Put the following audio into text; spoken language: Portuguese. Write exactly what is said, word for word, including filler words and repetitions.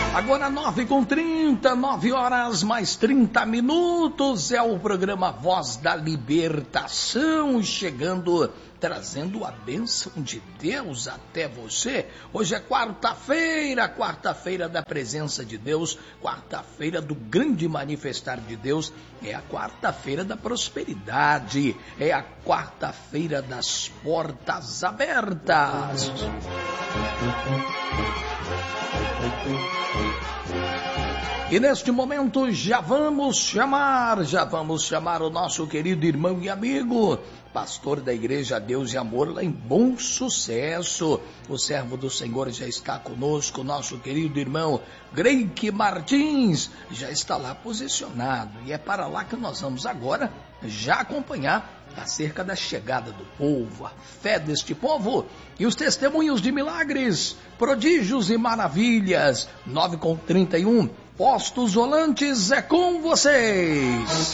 Agora nove com trinta, nove horas mais trinta minutos, é o programa Voz da Libertação, chegando, trazendo a bênção de Deus até você. Hoje é quarta-feira, quarta-feira da presença de Deus, quarta-feira do grande manifestar de Deus, é a quarta-feira da prosperidade, é a quarta-feira das portas abertas. E neste momento já vamos chamar, já vamos chamar o nosso querido irmão e amigo, pastor da Igreja Deus e Amor lá em Bom Sucesso. O servo do Senhor já está conosco, nosso querido irmão Greike Martins já está lá posicionado. E é para lá que nós vamos agora já acompanhar acerca da chegada do povo, a fé deste povo e os testemunhos de milagres, prodígios e maravilhas. Nove com trinta e um, Postos Volantes é com vocês.